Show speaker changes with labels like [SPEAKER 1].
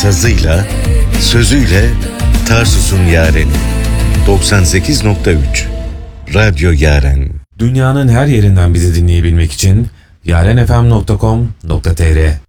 [SPEAKER 1] sazıyla, sözüyle Tarsus'un yareni. 98.3 Radyo Yaren.
[SPEAKER 2] Dünyanın her yerinden bizi dinleyebilmek için yarenfm.com.tr